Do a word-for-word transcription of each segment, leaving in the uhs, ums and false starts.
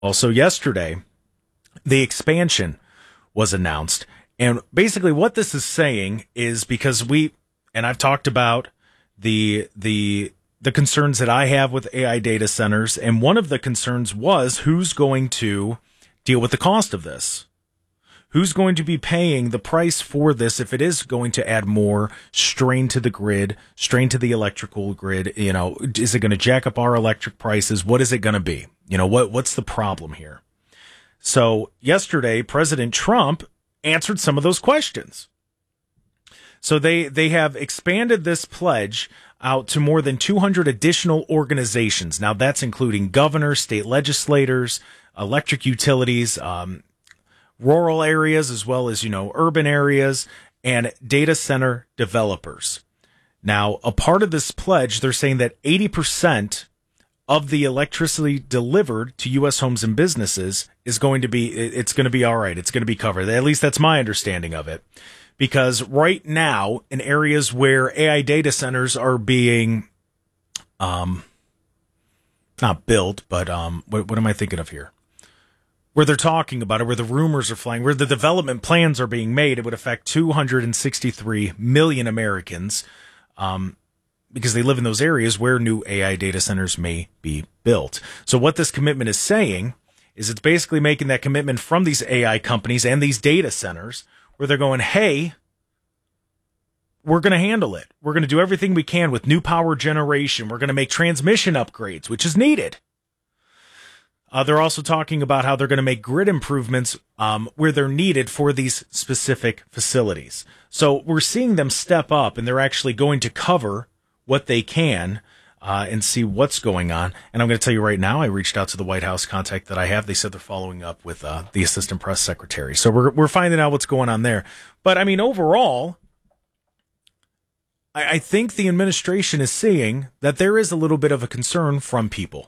Also yesterday, the expansion was announced. And basically what this is saying is because we, and I've talked about the, the, the concerns that I have with A I data centers. And one of the concerns was who's going to deal with the cost of this? Who's going to be paying the price for this if it is going to add more strain to the grid, strain to the electrical grid? You know, is it going to jack up our electric prices? What is it going to be? You know, what what's the problem here? So yesterday, President Trump answered some of those questions. So they, they have expanded this pledge out to more than two hundred additional organizations. Now that's including governors, state legislators, electric utilities, um, rural areas, as well as, you know, urban areas and data center developers. Now, a part of this pledge, they're saying that eighty percent of the electricity delivered to U S homes and businesses is going to be, it's going to be all right. It's going to be covered. At least that's my understanding of it. Because right now, in areas where A I data centers are being, um, not built, but um, what, what am I thinking of here? Where they're talking about it, where the rumors are flying, where the development plans are being made, it would affect two hundred sixty-three million Americans, um, because they live in those areas where new A I data centers may be built. So what this commitment is saying is it's basically making that commitment from these A I companies and these data centers where they're going, hey, we're going to handle it. We're going to do everything we can with new power generation. We're going to make transmission upgrades, which is needed. Uh, they're also talking about how they're going to make grid improvements um, where they're needed for these specific facilities. So we're seeing them step up, and they're actually going to cover what they can uh, and see what's going on. And I'm going to tell you right now, I reached out to the White House contact that I have. They said they're following up with uh, the assistant press secretary. So we're we're finding out what's going on there. But I mean, overall, I, I think the administration is seeing that there is a little bit of a concern from people.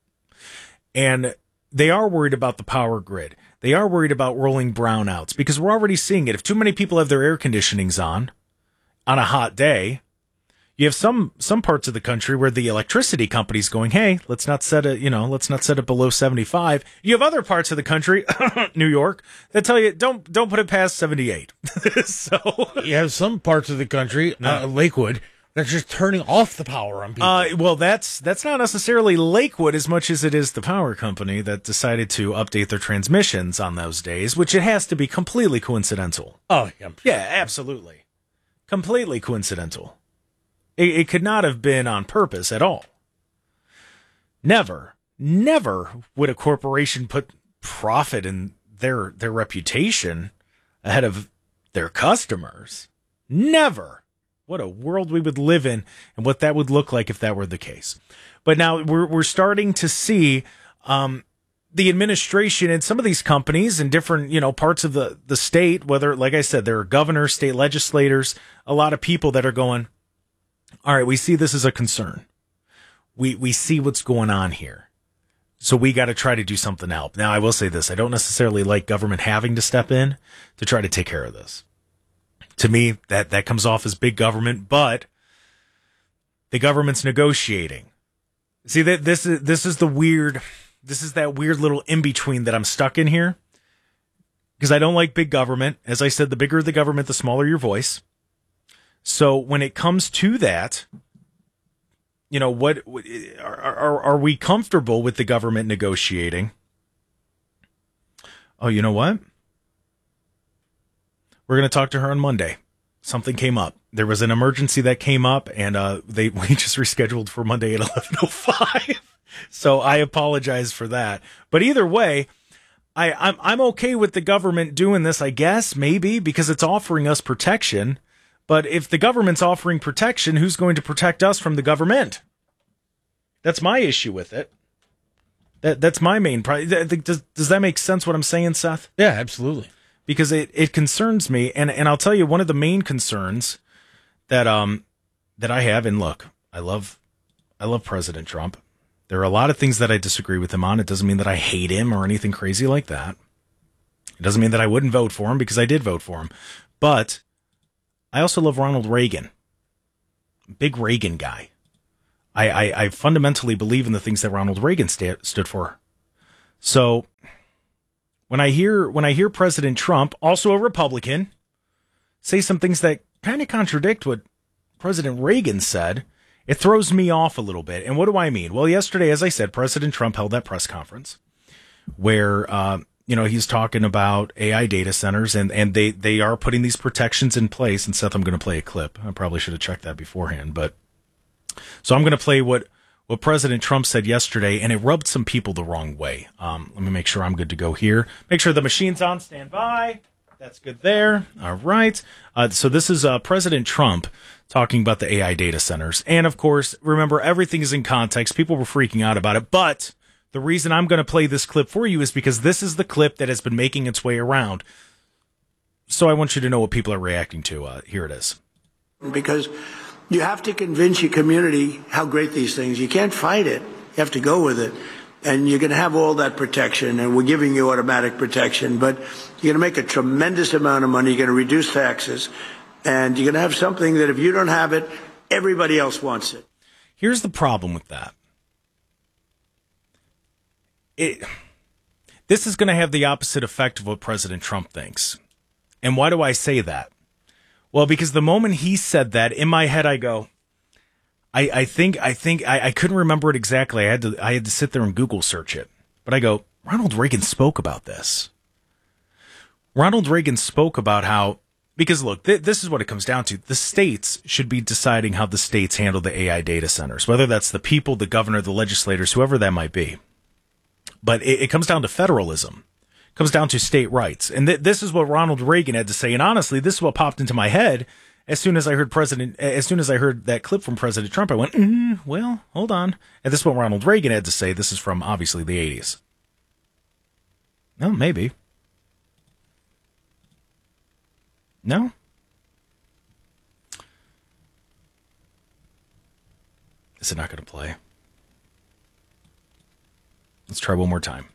And they are worried about the power grid. They are worried about rolling brownouts because we're already seeing it. If too many people have their air conditionings on, on a hot day, you have some, some parts of the country where the electricity company's going, hey, let's not set it, you know, let's not set it below seventy-five. You have other parts of the country, New York, that tell you, don't, don't put it past seventy-eight. So you have some parts of the country, uh, Lakewood, that's just turning off the power on people. Uh, well, that's that's not necessarily Lakewood as much as it is the power company that decided to update their transmissions on those days, which it has to be completely coincidental. Oh, yeah. Yeah, absolutely. Completely coincidental. It, it could not have been on purpose at all. Never, never would a corporation put profit and their their reputation ahead of their customers. Never. What a world we would live in and what that would look like if that were the case. But now we're we're starting to see um, the administration and some of these companies in different, you know, parts of the, the state, whether, like I said, there are governors, state legislators, a lot of people that are going, all right, we see this as a concern. We we see what's going on here. So we got to try to do something else. Now, I will say this. I don't necessarily like government having to step in to try to take care of this. To me, that, that comes off as big government, but the government's negotiating. See, that this is this is the weird, this is that weird little in-between that I'm stuck in here. Because I don't like big government. As I said, the bigger the government, the smaller your voice. So when it comes to that, you know, what are, are, are we comfortable with the government negotiating? Oh, you know what? We're going to talk to her on Monday. Something came up. There was an emergency that came up, and uh, they we just rescheduled for Monday at eleven oh five. So I apologize for that. But either way, I, I'm I'm okay with the government doing this, I guess, maybe, because it's offering us protection. But if the government's offering protection, who's going to protect us from the government? That's my issue with it. That That's my main problem. Does, does that make sense what I'm saying, Seth? Yeah, absolutely. Because it, it concerns me, and, and I'll tell you one of the main concerns that um that I have, and look, I love I love President Trump. There are a lot of things that I disagree with him on. It doesn't mean that I hate him or anything crazy like that. It doesn't mean that I wouldn't vote for him, because I did vote for him. But I also love Ronald Reagan. Big Reagan guy. I, I, I fundamentally believe in the things that Ronald Reagan sta- stood for. So when I hear when I hear President Trump, also a Republican, say some things that kind of contradict what President Reagan said, it throws me off a little bit. And what do I mean? Well, yesterday, as I said, President Trump held that press conference where, uh, you know, he's talking about A I data centers, and, and they, they are putting these protections in place. And Seth, I'm going to play a clip. I probably should have checked that beforehand. But so I'm going to play what, what President Trump said yesterday, and it rubbed some people the wrong way. Um, let me make sure I'm good to go here. Make sure the machine's on. Stand by. That's good there. All right. Uh, so this is uh, President Trump talking about the A I data centers. And, of course, remember, everything is in context. People were freaking out about it. But the reason I'm going to play this clip for you is because this is the clip that has been making its way around. So I want you to know what people are reacting to. Uh, here it is. Because you have to convince your community how great these things. You can't fight it. You have to go with it. And you're going to have all that protection, and we're giving you automatic protection, but you're going to make a tremendous amount of money. You're going to reduce taxes, and you're going to have something that if you don't have it, everybody else wants it. Here's the problem with that. It, this is going to have the opposite effect of what President Trump thinks. And why do I say that? Well, because the moment he said that, in my head I go, I, I think I think I, I couldn't remember it exactly. I had to I had to sit there and Google search it. But I go, Ronald Reagan spoke about this. Ronald Reagan spoke about how, because look, th- this is what it comes down to. The states should be deciding how the states handle the A I data centers, whether that's the people, the governor, the legislators, whoever that might be. But it, it comes down to federalism. It comes down to state rights. And th- this is what Ronald Reagan had to say. And honestly, this is what popped into my head. As soon as I heard President, as soon as I heard that clip from President Trump, I went, mm, well, hold on. And this is what Ronald Reagan had to say. This is from, obviously, the eighties. No, maybe. No? Is it not going to play? Let's try one more time.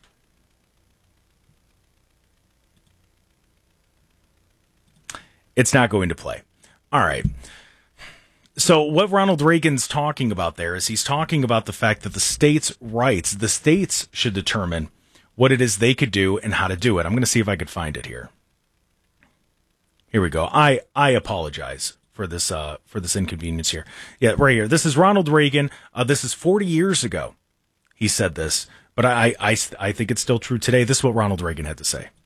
It's not going to play. All right. So what Ronald Reagan's talking about there is he's talking about the fact that the states' rights, the states should determine what it is they could do and how to do it. I'm going to see if I could find it here. Here we go. I, I apologize for this uh, for this inconvenience here. Yeah, right here. This is Ronald Reagan. Uh, this is forty years ago. He said this, but I, I, I think it's still true today. This is what Ronald Reagan had to say.